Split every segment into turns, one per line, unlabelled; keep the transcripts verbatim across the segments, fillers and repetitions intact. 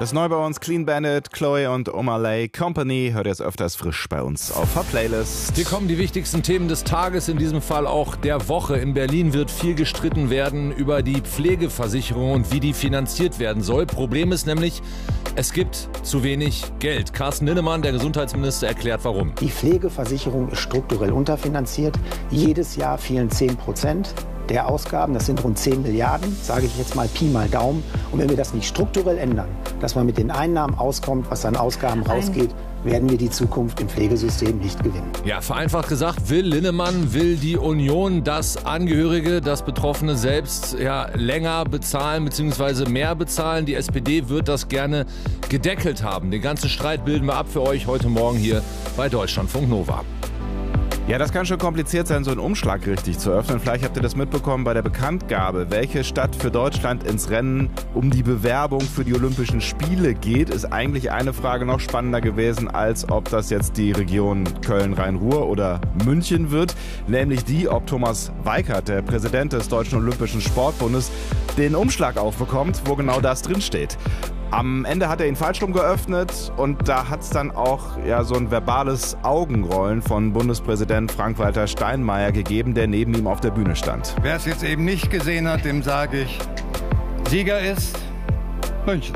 Das ist neu bei uns. Clean Bandit, Chloe und Omalay Company. Hört jetzt öfters frisch bei uns auf der Playlist.
Hier kommen die wichtigsten Themen des Tages, in diesem Fall auch der Woche. In Berlin wird viel gestritten werden über die Pflegeversicherung und wie die finanziert werden soll. Problem ist nämlich, es gibt zu wenig Geld. Carsten Linnemann, der Gesundheitsminister, erklärt warum.
Die Pflegeversicherung ist strukturell unterfinanziert. Jedes Jahr fehlen zehn Prozent der Ausgaben. Das sind rund zehn Milliarden, sage ich jetzt mal Pi mal Daumen. Und wenn wir das nicht strukturell ändern, dass man mit den Einnahmen auskommt, was an Ausgaben rausgeht, werden wir die Zukunft im Pflegesystem nicht gewinnen.
Ja, vereinfacht gesagt, will Linnemann, will die Union, dass Angehörige, dass Betroffene selbst ja, länger bezahlen bzw. mehr bezahlen. Die S P D wird das gerne gedeckelt haben. Den ganzen Streit bilden wir ab für euch heute Morgen hier bei Deutschlandfunk Nova.
Ja, das kann schon kompliziert sein, so einen Umschlag richtig zu öffnen. Vielleicht habt ihr das mitbekommen bei der Bekanntgabe, welche Stadt für Deutschland ins Rennen um die Bewerbung für die Olympischen Spiele geht, ist eigentlich eine Frage noch spannender gewesen, als ob das jetzt die Region Köln-Rhein-Ruhr oder München wird. Nämlich die, ob Thomas Weikert, der Präsident des Deutschen Olympischen Sportbundes, den Umschlag aufbekommt, wo genau das drinsteht. Am Ende hat er ihn falsch rum geöffnet und da hat es dann auch ja, so ein verbales Augenrollen von Bundespräsident Frank-Walter Steinmeier gegeben, der neben ihm auf der Bühne stand.
Wer es jetzt eben nicht gesehen hat, dem sage ich, Sieger ist München.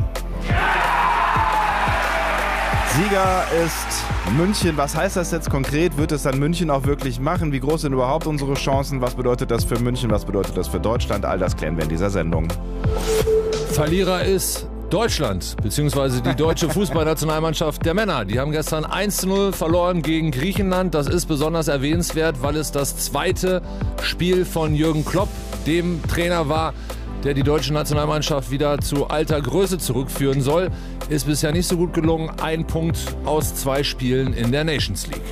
Sieger ist München. Was heißt das jetzt konkret? Wird es dann München auch wirklich machen? Wie groß sind überhaupt unsere Chancen? Was bedeutet das für München? Was bedeutet das für Deutschland? All das klären wir in dieser Sendung.
Verlierer ist Deutschland, beziehungsweise die deutsche Fußballnationalmannschaft der Männer. Die haben gestern eins zu null verloren gegen Griechenland. Das ist besonders erwähnenswert, weil es das zweite Spiel von Jürgen Klopp, dem Trainer war, der die deutsche Nationalmannschaft wieder zu alter Größe zurückführen soll. Ist bisher nicht so gut gelungen. Ein Punkt aus zwei Spielen in der Nations League.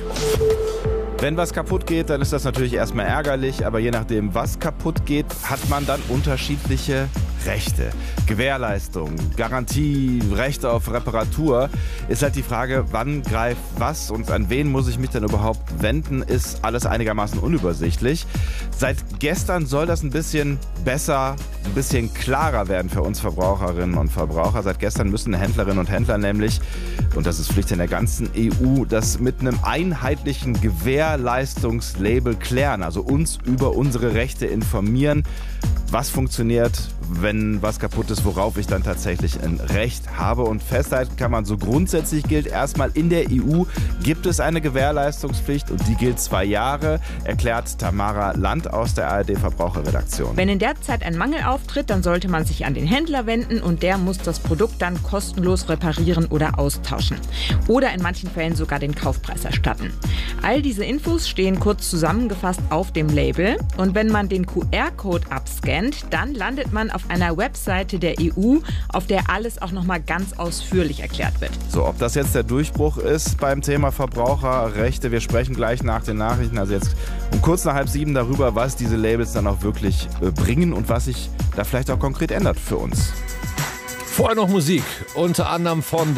Wenn was kaputt geht, dann ist das natürlich erstmal ärgerlich, aber je nachdem, was kaputt geht, hat man dann unterschiedliche Rechte. Gewährleistung, Garantie, Rechte auf Reparatur, ist halt die Frage, wann greift was und an wen muss ich mich denn überhaupt wenden, ist alles einigermaßen unübersichtlich. Seit gestern soll das ein bisschen besser, ein bisschen klarer werden für uns Verbraucherinnen und Verbraucher. Seit gestern müssen Händlerinnen und Händler nämlich, und das ist Pflicht in der ganzen E U, das mit einem einheitlichen Gewährleistungslabel klären, also uns über unsere Rechte informieren. Was funktioniert, wenn was kaputt ist, worauf ich dann tatsächlich ein Recht habe. Und festhalten kann man so grundsätzlich gilt erstmal, in der E U gibt es eine Gewährleistungspflicht und die gilt zwei Jahre, erklärt Tamara Land aus der A R D-Verbraucherredaktion.
Wenn in der Zeit ein Mangel auftritt, dann sollte man sich an den Händler wenden und der muss das Produkt dann kostenlos reparieren oder austauschen. Oder in manchen Fällen sogar den Kaufpreis erstatten. All diese Infos stehen kurz zusammengefasst auf dem Label und wenn man den Q R-Code abscannt, dann landet man auf einer Webseite der E U, auf der alles auch nochmal ganz ausführlich erklärt wird.
So, ob das jetzt der Durchbruch ist beim Thema Verbraucherrechte, wir sprechen gleich nach den Nachrichten, also jetzt um kurz nach halb sieben darüber, was diese Labels dann auch wirklich äh, bringen und was sich da vielleicht auch konkret ändert für uns.
Vorher noch Musik, unter anderem von The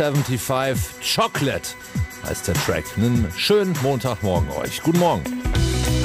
neunzehnhundertfünfundsiebzig, Chocolate heißt der Track. Einen schönen Montagmorgen euch. Guten Morgen.